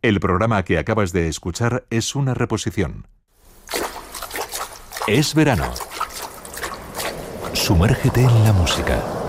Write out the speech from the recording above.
El programa que acabas de escuchar es una reposición. Es verano. Sumérgete en la música.